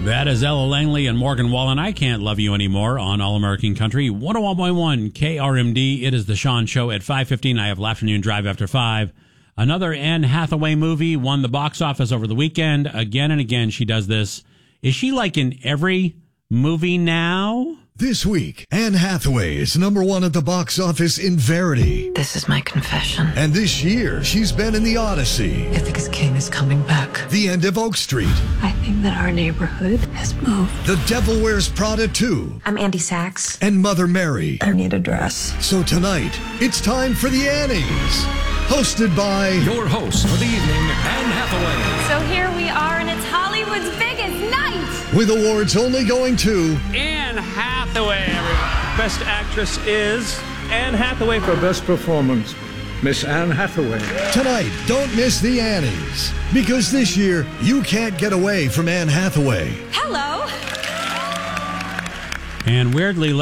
That is Ella Langley and Morgan Wallen. I Can't Love You Anymore on All American Country 101.1 KRMD. It is the Sean Show at 5:15. I have Afternoon Drive after 5. Another Anne Hathaway movie won the box office over the weekend. Again and again, she does this. Is she like in every movie now? This week, Anne Hathaway is number one at the box office in Verity. This is my confession. And this year, she's been in The Odyssey. Ithaca's king is coming back. The End of Oak Street. I think that our neighborhood has moved. The Devil Wears Prada 2. I'm Andy Sachs. And Mother Mary. I need a dress. So tonight, it's time for the Annies. Hosted by your host for the evening, Anne Hathaway. So here we are, and it's Hollywood's biggest night. With awards only going to Anne Hathaway, everyone. Best actress is Anne Hathaway. For best performance, Miss Anne Hathaway. Tonight, don't miss the Annies. Because this year, you can't get away from Anne Hathaway. Hello. And weirdly,